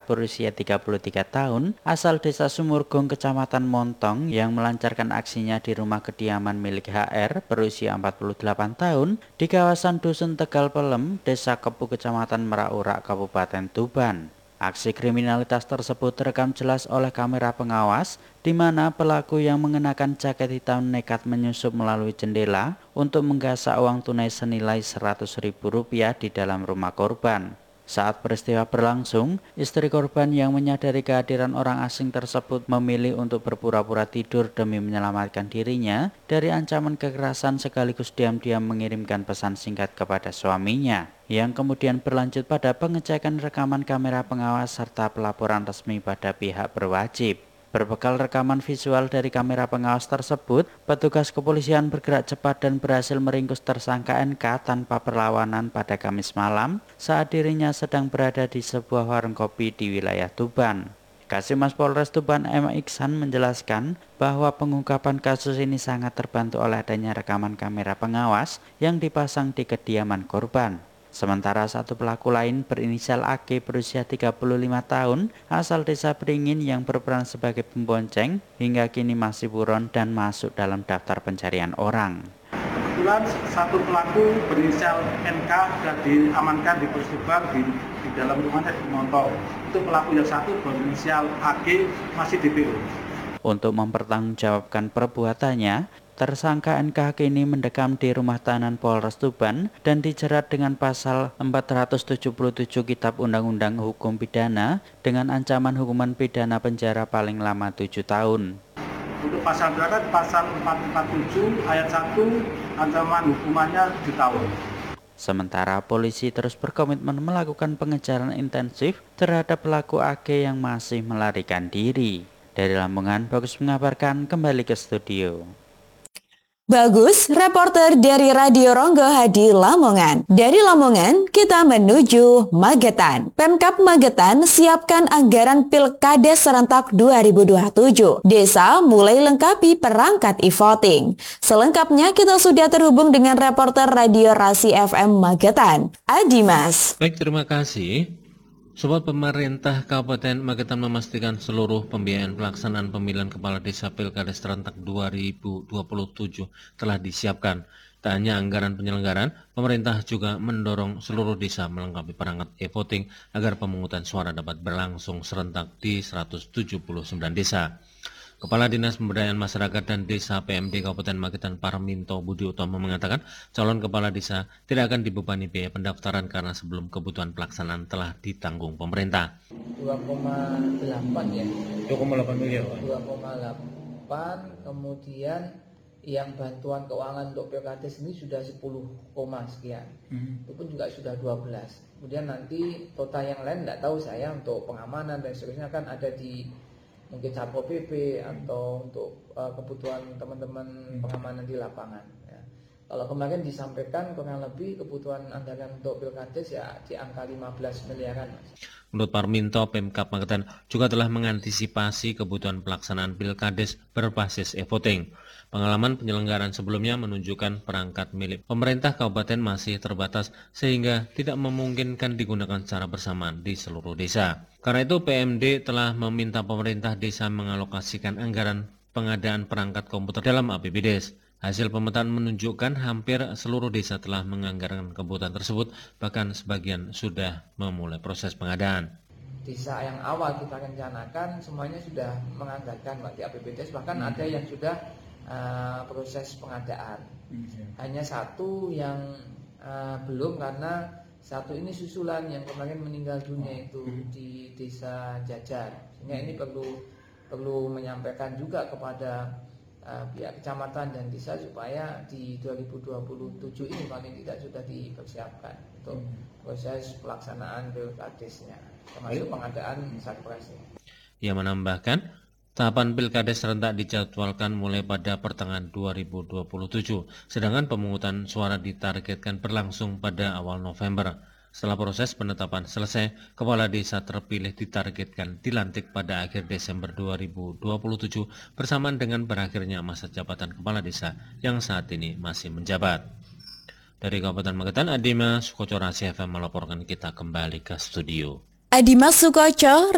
berusia 33 tahun asal desa Sumurgong, Kecamatan Montong yang melancarkan aksinya di rumah kediaman milik HR berusia 48 tahun di kawasan Dusun Tegal Pelem, Desa Kepu, Kecamatan Merak-Urak, Kabupaten Tuban. Aksi kriminalitas tersebut terekam jelas oleh kamera pengawas, di mana pelaku yang mengenakan jaket hitam nekat menyusup melalui jendela untuk menggasak uang tunai senilai Rp100.000 di dalam rumah korban. Saat peristiwa berlangsung, istri korban yang menyadari kehadiran orang asing tersebut memilih untuk berpura-pura tidur demi menyelamatkan dirinya dari ancaman kekerasan sekaligus diam-diam mengirimkan pesan singkat kepada suaminya, yang kemudian berlanjut pada pengecekan rekaman kamera pengawas serta pelaporan resmi pada pihak berwajib. Berbekal rekaman visual dari kamera pengawas tersebut, petugas kepolisian bergerak cepat dan berhasil meringkus tersangka NK tanpa perlawanan pada Kamis malam saat dirinya sedang berada di sebuah warung kopi di wilayah Tuban. Kasimas Polres Tuban M. Iksan menjelaskan bahwa pengungkapan kasus ini sangat terbantu oleh adanya rekaman kamera pengawas yang dipasang di kediaman korban. Sementara satu pelaku lain berinisial AG berusia 35 tahun asal desa Beringin yang berperan sebagai pembonceng hingga kini masih buron dan masuk dalam daftar pencarian orang. Kebetulan satu pelaku berinisial NK sudah diamankan di Polres Tuban di dalam rumahnya di Montong. Itu pelaku yang satu berinisial AG masih DPO. Untuk mempertanggungjawabkan perbuatannya, tersangka NK kini mendekam di rumah tahanan Polres Tuban dan dijerat dengan pasal 477 Kitab Undang-Undang Hukum Pidana dengan ancaman hukuman pidana penjara paling lama 7 tahun. Untuk pasal berapa? Pasal 447 ayat 1 ancaman hukumannya 7 tahun. Sementara polisi terus berkomitmen melakukan pengejaran intensif terhadap pelaku AG yang masih melarikan diri. Dari Lamongan, Bagus mengabarkan, kembali ke studio. Bagus, reporter dari Radio Ronggo Hadi Lamongan. Dari Lamongan, kita menuju Magetan. Pemkab Magetan siapkan anggaran Pilkades serentak 2027. Desa mulai lengkapi perangkat e-voting. Selengkapnya kita sudah terhubung dengan reporter Radio Rasi FM Magetan, Adimas. Baik, terima kasih. Sobat, pemerintah Kabupaten Magetan memastikan seluruh pembiayaan pelaksanaan pemilihan kepala desa Pilkades serentak 2027 telah disiapkan. Tak hanya anggaran penyelenggaraan, pemerintah juga mendorong seluruh desa melengkapi perangkat e-voting agar pemungutan suara dapat berlangsung serentak di 179 desa. Kepala Dinas Pemberdayaan Masyarakat dan Desa PMD Kabupaten Magetan Parminto Budi Utomo mengatakan calon kepala desa tidak akan dibebani biaya pendaftaran karena sebelum kebutuhan pelaksanaan telah ditanggung pemerintah. 2,8 ya. 2,8 miliar. 2,8, kemudian yang bantuan keuangan untuk Pilkades ini sudah 10, sekian. Itu pun juga sudah 12. Kemudian nanti total yang lain tidak tahu saya untuk pengamanan dan seterusnya kan ada di mungkin Satpol PP atau untuk kebutuhan teman-teman pengamanan di lapangan. Ya. Kalau kemarin disampaikan kurang lebih kebutuhan anggaran untuk Pilkades ya di angka 15 miliaran. Menurut Parminto, Pemkab Magetan juga telah mengantisipasi kebutuhan pelaksanaan Pilkades berbasis e-voting. Pengalaman penyelenggaraan sebelumnya menunjukkan perangkat milik pemerintah kabupaten masih terbatas sehingga tidak memungkinkan digunakan secara bersamaan di seluruh desa. Karena itu PMD telah meminta pemerintah desa mengalokasikan anggaran pengadaan perangkat komputer dalam APBDes. Hasil pemetaan menunjukkan hampir seluruh desa telah menganggarkan kebutuhan tersebut, bahkan sebagian sudah memulai proses pengadaan. Desa yang awal kita rencanakan semuanya sudah menganggarkan di APBDes, bahkan ada yang sudah proses pengadaan. Hanya satu yang belum, karena satu ini susulan yang kemarin meninggal dunia itu di Desa Jajar. Sehingga ini perlu menyampaikan juga kepada pihak kecamatan dan desa supaya di 2027 ini paling tidak sudah dipersiapkan untuk proses pelaksanaan Pilkadesnya, termasuk pengadaan satpres. Ia menambahkan, tahapan Pilkades serentak dijadwalkan mulai pada pertengahan 2027, sedangkan pemungutan suara ditargetkan berlangsung pada awal November. Setelah proses penetapan selesai, kepala desa terpilih ditargetkan dilantik pada akhir Desember 2027 bersamaan dengan berakhirnya masa jabatan kepala desa yang saat ini masih menjabat. Dari Kabupaten Magetan, Adimas Sukoco Rasi FM melaporkan, kita kembali ke studio. Adimas Sukoco